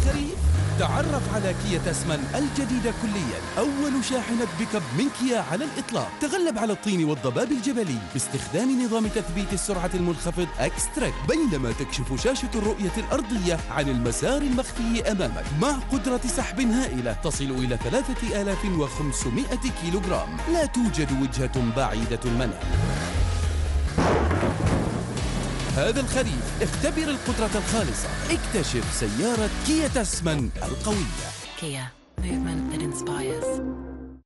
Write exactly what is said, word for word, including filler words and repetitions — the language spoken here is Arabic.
الخريف؟ تعرف على كيا تسمن الجديدة كليا، أول شاحنة بيك اب من كيا على الإطلاق، تغلب على الطين والضباب الجبلي باستخدام نظام تثبيت السرعة المنخفض اكستراك، بينما تكشف شاشة الرؤية الأرضية عن المسار المخفي أمامك مع قدرة سحب هائلة تصل إلى ثلاثة آلاف وخمسمائة كيلوغرام. لا توجد وجهة بعيدة المنال. هذا الخريف اختبر القدرة الخالصة، اكتشف سيارة كيا تسمن القوية. Kia, movement that inspires.